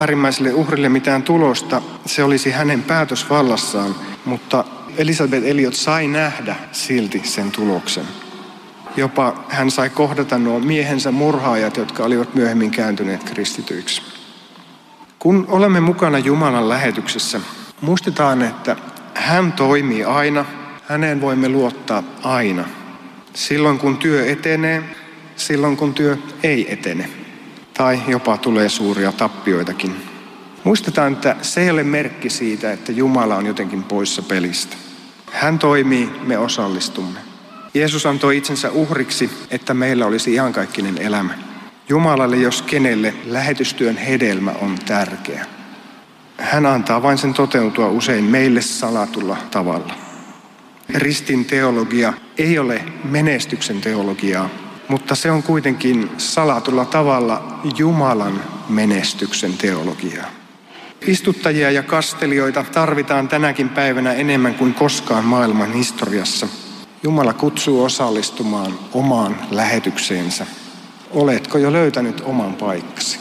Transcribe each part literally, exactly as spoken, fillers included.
äärimmäiselle uhrille mitään tulosta. Se olisi hänen päätösvallassaan, mutta Elisabeth Elliot sai nähdä silti sen tuloksen. Jopa hän sai kohdata nuo miehensä murhaajat, jotka olivat myöhemmin kääntyneet kristityiksi. Kun olemme mukana Jumalan lähetyksessä, muistetaan, että hän toimii aina, häneen voimme luottaa aina. Silloin kun työ etenee, silloin kun työ ei etene. Tai jopa tulee suuria tappioitakin. Muistetaan, että se ei ole merkki siitä, että Jumala on jotenkin poissa pelistä. Hän toimii, me osallistumme. Jeesus antoi itsensä uhriksi, että meillä olisi iankaikkinen elämä. Jumalalle, jos kenelle, lähetystyön hedelmä on tärkeä. Hän antaa vain sen toteutua usein meille salatulla tavalla. Ristin teologia ei ole menestyksen teologiaa, mutta se on kuitenkin salatulla tavalla Jumalan menestyksen teologiaa. Istuttajia ja kastelijoita tarvitaan tänäkin päivänä enemmän kuin koskaan maailman historiassa. Jumala kutsuu osallistumaan omaan lähetykseensä. Oletko jo löytänyt oman paikkasi?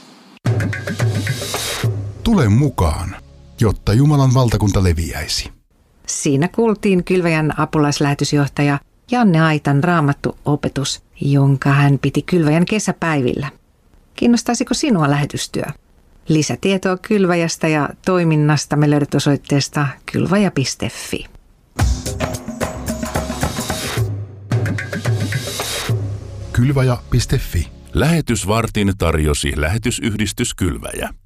Tule mukaan, jotta Jumalan valtakunta leviäisi. Siinä kuultiin Kylväjän apulaislähetysjohtaja Janne Aitan raamattuopetus, jonka hän piti Kylväjän kesäpäivillä. Kiinnostaisiko sinua lähetystyö? Lisätietoa Kylväjästä ja toiminnasta me löydät osoitteesta kylvaja piste fi. kylvaja piste fi. Lähetysvartin tarjosi lähetysyhdistys Kylväjä.